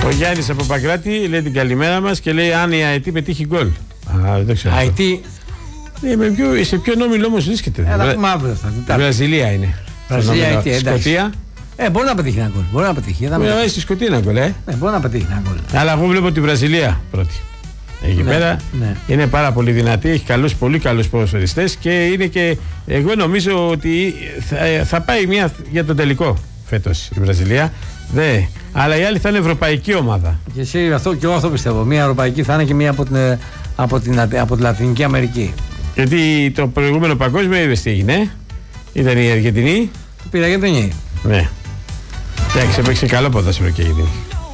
Ο Γιάννης από Παγκράτη λέει την καλημέρα μας και λέει αν η ΑΕΤ πετύχει γκολ. Δεν το ξέρω. ΑΕΤ. Σε ποιο όμιλο όμως βρίσκεται? Μαύρο θα. Βραζιλία είναι. Βραζιλία, εντάξει. Σκωτία. Μπορεί να πετύχει ένα γκολ. Μπορεί να πετύχει. Στη Σκωτία ένα γκολ, μπορεί να πετύχει ένα γκολ. Αλλά εγώ βλέπω τη Βραζιλία πρώτη. Εκεί πέρα είναι πάρα πολύ δυνατή, έχει πολύ καλούς ποδοσφαιριστές και είναι και εγώ νομίζω ότι θα πάει μια για τον τελικό φέτος η Βραζιλία. Αλλά η άλλη θα είναι ευρωπαϊκή ομάδα. Και εσύ αυτό και εγώ αυτό πιστεύω. Μια ευρωπαϊκή θα είναι και μια από την Λατινική Αμερική. Γιατί το προηγούμενο παγκόσμιο είδες τι έγινε. Ήταν η Αργεντινή. Πήρε Αργεντινή. Ναι. Εντάξει, έπαιξε καλό ποδόσφαιρο και η Αργεντινή.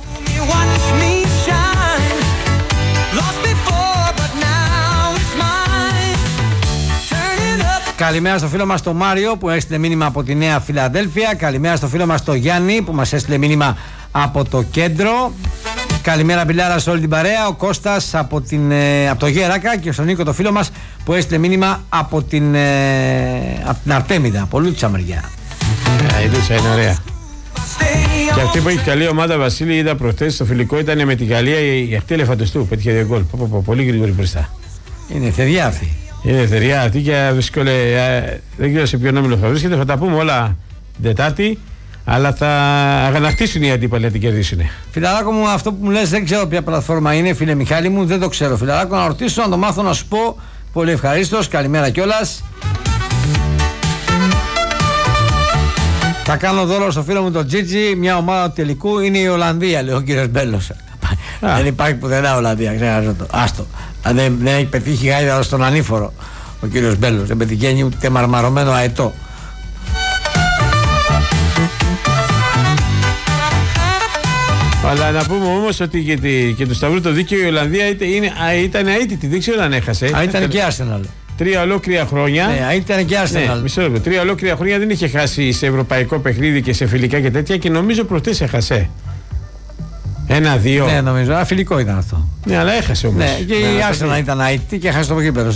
Καλημέρα στο φίλο μας τον Μάριο που έστειλε μήνυμα από τη Νέα Φιλαδέλφια. Καλημέρα στο φίλο μας τον Γιάννη που μας έστειλε μήνυμα από το κέντρο. Καλημέρα Μπιλάρα σε όλη την παρέα. Ο Κώστας από το Γέρακα και στον Νίκο το φίλο μας που έστειλε μήνυμα από την Αρτέμιδα, από Λούτσα μεριά. Η Λούτσα είναι ωραία. Και αυτή που έχει καλή ομάδα, Βασίλη, είδα προχτές στο φιλικό ήταν με τη Γαλλία η αυτή ελεφαντοστού. Πέτυχε 2 γκολ. Πολύ γρήγορη μπροστά. Είναι θεριά αυτή. Είναι θεριά αυτή και δεν ξέρω σε ποιον όμιλο θα βρίσκεται. Θα τα πούμε όλα την Τετάρτη. Αλλά θα αγανακτήσουν οι αντίπαλοι να την κερδίσουν. Φιλαράκο μου, αυτό που μου λες δεν ξέρω ποια πλατφόρμα είναι, φίλε Μιχάλη μου, δεν το ξέρω. Φιλαράκο, να ρωτήσω, να το μάθω να σου πω. Πολύ ευχαρίστως. Καλημέρα κιόλας. Θα κάνω δώρο στο φίλο μου τον Τζίτζι, μια ομάδα του τελικού είναι η Ολλανδία, λέει ο κύριος Μπέλος. Δεν υπάρχει πουθενά Ολλανδία, ξέρω το. Άστο. Δεν έχει πετύχει γάιδαρο στον ανήφορο ο κύριος Μπέλος. Δεν πετυχαίνει ούτε μαρμαρωμένο αετό. Αλλά να πούμε όμως ότι και του Σταυρού το δίκαιο η Ολλανδία ήταν αίτητη, δεν ξέρω αν έχασε. Ήταν και Arsenal. 3 ολόκληρα χρόνια. Ναι, ήταν και Arsenal. Μισό λεπτό. 3 ολόκληρα χρόνια δεν είχε χάσει σε ευρωπαϊκό παιχνίδι και σε φιλικά και τέτοια και νομίζω προχτές έχασε. 1-2. Ναι, νομίζω. Φιλικό ήταν αυτό. Ναι, αλλά έχασε όμως. Ναι, και η Arsenal ήταν αίτητη και έχασε το γήπεδο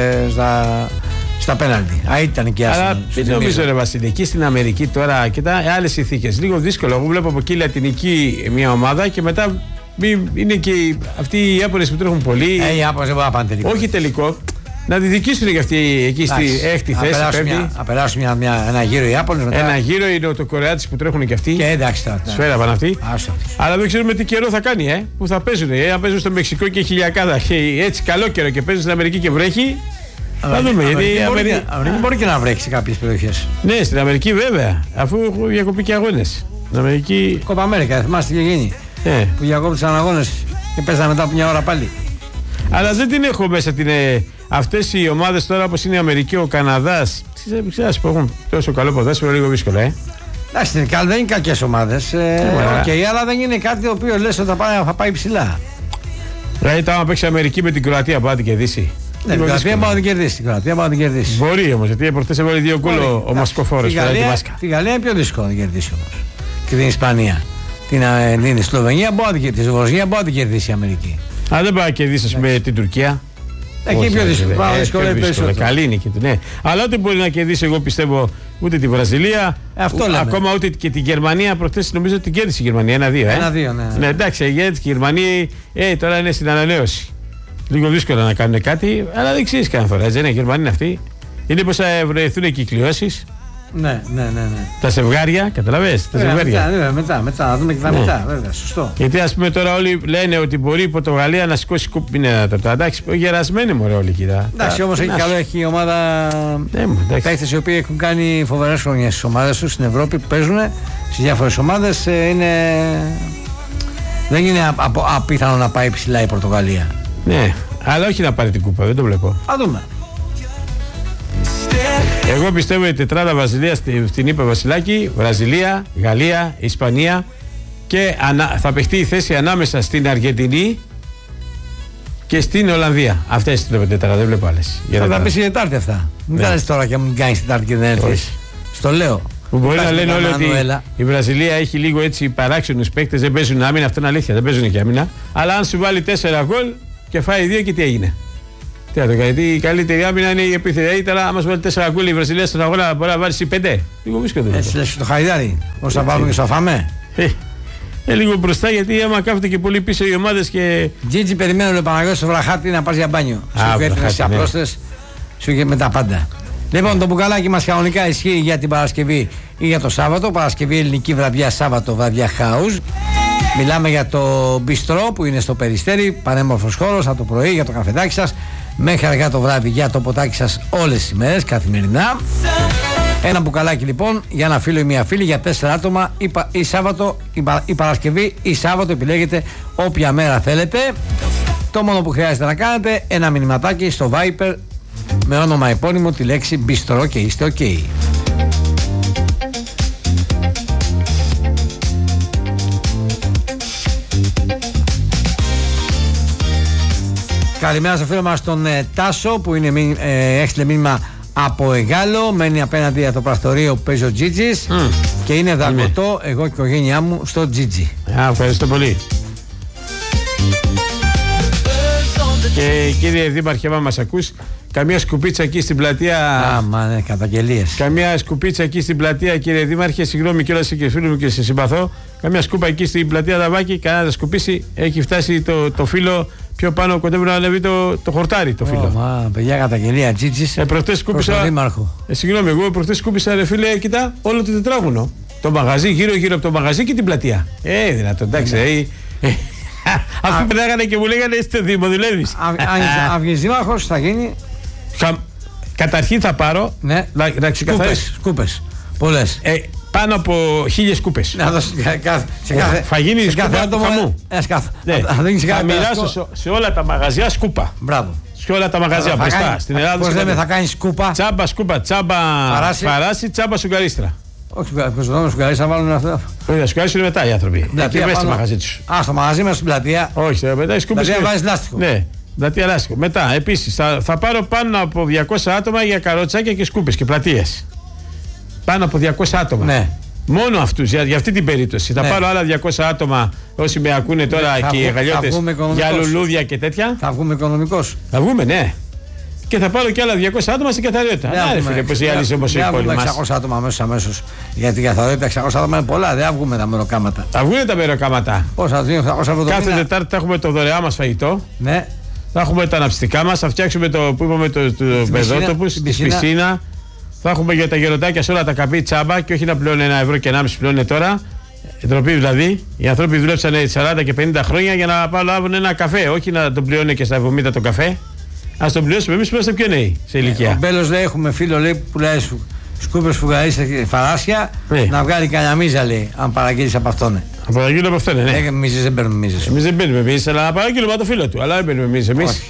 στα πέναλτι. Ήταν και η Arsenal. Αλλά δεν νομίζω, ρε Βασίλη, εκεί στην Αμερική τώρα κοιτά άλλες συνθήκες. Λίγο δύσκολο. Εγώ βλέπω από εκεί Λατινική μια ομάδα και μετά είναι και αυτοί οι Ιάπωνες που τρέχουν πολύ. Οι Ιάπωνες δεν μπορούν να πάνε τελικό. Όχι τελικό. Να διδικήσουν για αυτή εκεί στη έκτη θέση. Να περάσουν ένα γύρο οι Ιάπωνες μετά. Ένα γύρο είναι το Κορεάτης που τρέχουν και αυτοί. Και εντάξει τώρα. Σφαίρα πάνε αυτοί. Αλλά δεν ξέρουμε τι καιρό θα κάνει, που θα παίζουν. Αν παίζουν στο Μεξικό και χιλιακάδα και έτσι καλό καιρό και παίζουν στην Αμερική και βρέχει. Θα δούμε. Γιατί μπορεί και να βρέχει σε κάποιες περιοχές. Ναι, στην Αμερική βέβαια. Αφού έχω διακοπεί και αγώνες. Στην Αμερική. Κόπα Αμέρικα, θυμάστε τι γίνει. Που διακόπησαν αγώνες και παίζανε μετά από μια ώρα πάλι. Αλλά δεν την έχω μέσα την. Αυτές οι ομάδες τώρα όπως είναι η Αμερική, ο Καναδάς. Ξέρεις που έχουν τόσο καλό ποδόσφαιρο, λίγο δύσκολο, Εντάξει, δεν είναι κακές ομάδες. Αλλά δεν είναι κάτι το οποίο λες ότι θα πάει ψηλά. Δηλαδή, άμα παίξει η Αμερική με την Κροατία, μπορεί να την κερδίσει. Ναι, την Κροατία μπορεί να την κερδίσει. Μπορεί όμως, γιατί προχθές έβαλε 2 γκολ ο Μασκοφόρος. Τη Γαλλία είναι πιο δύσκολο να την κερδίσει όμως. Και την Ισπανία. Την Σλοβενία μπορεί να την κερδίσει. Τη Βοσνία μπορεί να την κερδίσει η Αμερική. Αν δεν πάει να κερδίσει με την Τουρκία. Εκεί είναι πιο δύσκολο. Καλή είναι και ναι. Αλλά ούτε μπορεί να κερδίσει, εγώ πιστεύω, ούτε τη Βραζιλία. Ακόμα ούτε και τη Γερμανία. Προχθές νομίζω ότι την κέρδισε η Γερμανία. 1-2. 1-2, ναι. Εντάξει, γιατί και η Γερμανία τώρα είναι στην ανανέωση. Λίγο δύσκολο να κάνουν κάτι, αλλά δεν ξέρει κανένα φορά. Δεν είναι η Γερμανία αυτή. Είναι πως θα βρεθούν οι κυκλιώσεις. Ναι. Τα ζευγάρια, καταλαβες. Τα ζευγάρια. Μετά, να δούμε και τα μετά, βέβαια, σωστό. Γιατί ας πούμε τώρα όλοι λένε ότι μπορεί η Πορτογαλία να σηκώσει κούπινα τώρα. Εντάξει, γερασμένοι μωρέ όλοι κοίτα. Εντάξει, όμως έχει η ομάδα παίκτες οι οποίοι έχουν κάνει φοβερές χρονιές στις ομάδες τους στην Ευρώπη που παίζουν στις διάφορες ομάδες. Δεν είναι απίθανο να πάει ψηλά η Πορτογαλία. Ναι, αλλά όχι να πάρει την κούπα, δεν το βλέπω. Θα δούμε. Εγώ πιστεύω η τετράδα Βραζιλία στην είπε Βασιλάκη, Βραζιλία, Γαλλία, Ισπανία και θα παιχτεί η θέση ανάμεσα στην Αργεντινή και στην Ολλανδία. Αυτές τις τετράδα, δεν βλέπω άλλες. Θα τα πεις η Τετάρτη αυτά. Μην κάνεις τώρα και μου κάνεις Τετάρτη και δεν έρθεις. Στο λέω. Που μπορεί να λένε όλοι ότι η Βραζιλία έχει λίγο έτσι παράξενους παίκτες, δεν παίζουν άμυνα, αυτό είναι αλήθεια, δεν παίζουν και άμυνα. Αλλά αν σου βάλει 4 γκολ και φάει 2 και τι έγινε. Τι να το κάνει, γιατί η καλύτερη άμυνα είναι η επίθεση. Τώρα, άμα σου βάλει 4 γκολ η Βραζιλία στον αγώνα, μπορεί να βάλει 5. Λίγο δύσκολο. Έτσι λες το χαϊδάρι. Πώς θα πάμε και θα φάμε. Λίγο μπροστά, γιατί άμα κάθονται και πολύ πίσω οι ομάδες και. Τζίτζι, περιμένω ο Παναγιώτης στο Βραχάτη να πας για μπάνιο. Σου έρθει σε απλώστες, σου είχε με τα πάντα. Λοιπόν, το μπουκαλάκι μας κανονικά ισχύει για την Παρασκευή ή για το Σάββατο. Παρασκευή ελληνική βραδιά, Σάββατο βραδιά house. Μιλάμε για το μπιστρό που είναι στο Περιστέρι, πανέμορφος χώρος από το πρωί για το καφεδάκι σας μέχρι αργά το βράδυ για το ποτάκι σας όλες τις ημέρες, καθημερινά. Ένα μπουκαλάκι λοιπόν για ένα φίλο ή μια φίλη για 4 άτομα ή Σάββατο, ή Παρασκευή ή Σάββατο, επιλέγετε όποια μέρα θέλετε. Το μόνο που χρειάζεται να κάνετε, ένα μηνυματάκι στο Viper με όνομα επώνυμο τη λέξη μπιστρό και είστε ok. Καλημέρα στο φίλο μας τον Τάσο που είναι, έστειλε μήνυμα από Εγάλο. Μένει απέναντι από το πρακτορείο που παίζει ο Τζίτζης και είναι δαγκωτό εγώ και η οικογένειά μου στο Τζίτζι. Ευχαριστώ πολύ. Και κύριε Δήμαρχε, άμα μας ακούς, καμία σκουπίτσα εκεί στην πλατεία. Ναι, καταγγελίες. Καμία σκουπίτσα εκεί στην πλατεία, κύριε Δήμαρχε, συγγνώμη κιόλας και φίλου μου και σε συμπαθώ. Καμία σκούπα εκεί στην πλατεία Δαβάκη, κανένα να σκουπίσει. Έχει φτάσει το φύλλο πιο πάνω, κοντεύει να ανέβει το χορτάρι το φύλλο. Παιδιά, καταγγελία, Τζίτσις. Προχτές σκούπισα. Συγγνώμη, εγώ προχτές σκούπισα, ρε φίλε, κοίτα, όλο το τετράγωνο. Το μαγαζί, γύρω-γύρω από το μαγαζί και την πλατεία. Δυνατόν, εντάξει. Αυτοί πετάγανε και μου λέγανε στο Δήμο, δουλεύεις. Αν βγεις δήμαρχος θα γίνει. Καταρχήν θα πάρω. Ναι, σκούπες. Πολλές. Πάνω από 1000 σκούπες. Να δώσεις θα γίνει σε κάθε άτομο. Θα μοιράσω σε όλα τα μαγαζιά σκούπα. Μπράβο. Σε όλα τα μαγαζιά μπροστά στην Ελλάδα. Πώς λέμε, θα κάνεις σκούπα. Τσάμπα, τσάμπα φαράση, τσάμπα σουγκαρίστρα. Όχι, στο σουγκαρίστρα θα βάλουν αυτά. Όχι, θα σουγκαρίσουν μετά οι άνθρωποι. Εκεί μέσα στο μαγαζί τους. Στο μαγαζί μέσα στην πλατεία. Όχι, μετά οι σκούπες. Δηλαδή βάζεις λάστιχο. Ναι. Πλατεία λάστιχο. Μετά, επίσης, θα πάρω πάνω από 200 άτομα για καροτσάκια και σκούπες και πλατείες. Πάνω από 200 άτομα. Ναι. Μόνο αυτούς, για αυτή την περίπτωση. Θα πάρω άλλα 200 άτομα, όσοι με ακούνε τώρα και οι γαλλιώτες για λουλούδια και τέτοια. Θα βγούμε οικονομικός. Θα βγούμε, ναι. Και θα πάρω και άλλα 200 άτομα στην καθαριότητα. Ναι, φίλε, πως οι άλλοι όμως οι πόλοι μας. 600 άτομα αμέσως. Για την καθαριότητα 600 άτομα είναι πολλά, δεν θα βγούμε τα μεροκάματα. Θα βγουν τα μεροκάματα. Πώς θα βγουν, 800 ευρώ. Κάθε Τετάρτη θα έχουμε το δωρεά μας φαγητό. Ναι. Θα έχουμε τα αναψυκτικά μας, θα φτιάξουμε το που είπαμε το πεζότοπους, τη πισίνα. Θα έχουμε για τα γεροντάκια σε όλα τα καπί τσάμπα και όχι να πληρώνουν 1 ευρώ και 1,5 πληρώνουν τώρα. Ντροπή δηλαδή. Οι άνθρωποι δουλέψανε 40 και 50 χρόνια για να λάβουν ένα καφέ, όχι να τον πληρώνουν και στα 70 το καφέ. Ας τον πληρώσουμε εμείς που είμαστε πιο νέοι σε ηλικία. Ο Μπέλος λέει: έχουμε φίλο λέει, που πουλάει σκούπες φουγγαρίστα και φαράσια. Να βγάλει κανένα μίζα λέει, αν παραγγείλεις από αυτόν. Να παραγγείλω από αυτόν, ναι. Μίζες δεν παίρνουμε μίζες. Εμείς δεν παίρνουμε μίζες, αλλά να παραγγείλουμε από το φίλο του. Αλλά δεν παίρνουμε μίζες εμείς.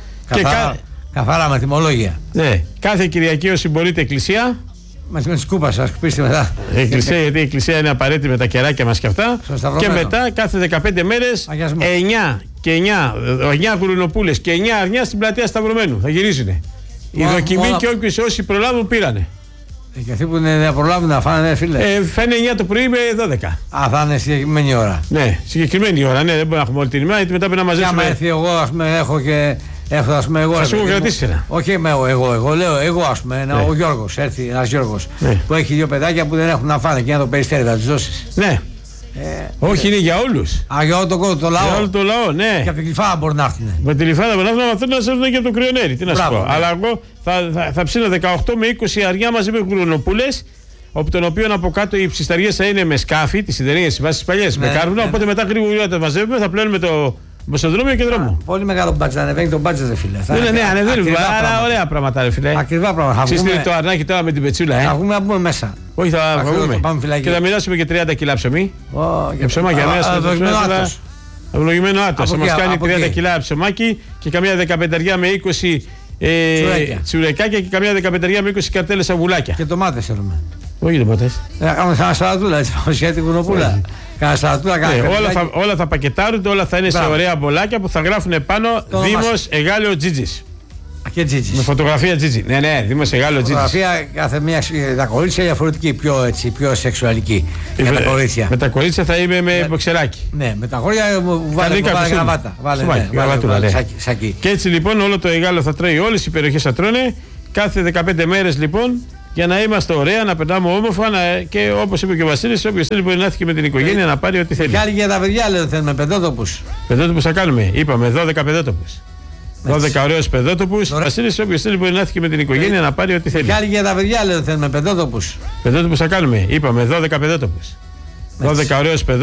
Καθαρά με τιμολόγια. Ναι. Κάθε Κυριακή όσοι μπορείτε εκκλησία. Μαζί με τη σκούπα σας, σκουπίστε μετά. Εκκλησία, γιατί η εκκλησία είναι απαραίτητη με τα κεράκια μας και αυτά. Και μετά κάθε 15 μέρες 9 γουρουνοπούλες και 9 αρνιά στην πλατεία Σταυρωμένου. Θα γυρίζουνε. Η δοκιμή και όσοι προλάβουν πήρανε. Και αυτοί που δεν προλάβουν να φάνε, φίλε. Φάνε 9 το πρωί με 12. Θα είναι συγκεκριμένη ώρα. Ναι, συγκεκριμένη ώρα. Ναι, δεν μπορούμε να έχουμε όλη την ημέρα, γιατί μετά πρέπει να μαζέψουμε. Και άμα έρθει εγώ, ας πούμε, έχω και. Έχω, ας πούμε, εγώ. Θα σου έχω κρατήσει ένα. Όχι εγώ λέω, εγώ ας πούμε, ο Γιώργος, έρθει ένας Γιώργος που έχει 2 παιδάκια που δεν έχουν να φάνε και να το Περιστέρι, θα τους δώσεις. Ναι. Όχι, είναι για όλους. Για όλο το λαό. Για όλο το λαό, ναι. Και από την Γλυφάδα μπορεί να έρθουν. Με τη Γλυφάδα μπορεί να έρθουν, αλλά θέλουν να σε έρθουν και από το Κρυονέρι. Τι να σου πω. Αλλά εγώ θα ψήνω 18 με 20 αρνιά μαζί με γουρουνοπούλες, από τον οποίο από κάτω οι ψισταριές θα είναι με σκάφη, τις σιδερένιες συμβάσεις παλιές, με κάρβουνα. Οπότε μετά γρήγορα τα μαζεύουμε, θα πλένουμε το μεσοδρόμιο και δρόμο. Πολύ μεγάλο μπάτζετ, ανεβαίνει το μπάτζετ, ρε φίλε. Ναι, ανεβαίνει. Άρα ωραία πράγματα, ρε φίλε. Ακριβά πράγματα. Ξέρετε το αρνάκι τώρα με την πετσούλα, θα βγούμε να μπούμε μέσα. Όχι, θα βγούμε. Και θα μοιράσουμε και 30 κιλά ψωμί. Και ψωμάκια μέσα. Ευλογημένο άτομο. Θα μας κάνει 30 κιλά ψωμάκι και καμιά 15 με 20 τσουρεκάκια και καμιά 15 με 20 καρτέλες αυγουλάκια. Και τομάτες θέλουμε. Όχι τομάτες. Κάνουμε σαν σαλατούλα, έτσι παουσιάτη γουνοπούλα. Όλα θα πακετάρονται, όλα θα είναι σε ωραία μπολάκια που θα γράφουν πάνω Δήμος Εγάλεο Τζίτζης. Και Τζίτζης. Με φωτογραφία Τζίτζη. Ναι, Δήμος Εγάλεο Τζίτζης. Φωτογραφία κάθε μία, τα κορίτσια διαφορετική, πιο σεξουαλική. Με τα κορίτσια. Με τα κορίτσια θα είμαι με μποξεράκι. Ναι, με τα χώρια βάλε γραβάτα. Βάλε σακί. Και έτσι λοιπόν όλο το Εγάλεο θα τρώει, όλες οι περιοχές θα τρώνε. Κάθε 15 μέρες λοιπόν για να είμαστε ωραία, να περνάμε όμορφα και όπως είπε και ο Βασίλης, όποιος θέλει μπορεί να έρθει και με την οικογένεια να πάρει ό,τι θέλει. Και άλλοι για τα παιδιά λένε θέλουμε παιδότοπους. Παιδότοπους θα κάνουμε. Είπαμε 12 παιδότοπους. 12 ωραίους παιδότοπους. Ο Βασίλης, όποιος θέλει μπορεί να έρθει και με την οικογένεια να πάρει ό,τι θέλει. Και άλλοι για τα παιδιά λένε θέλουμε παιδότοπους. Παιδότοπους θα κάνουμε. Είπαμε 12 παιδότοπους. 12 ωραίους παιδότοπους.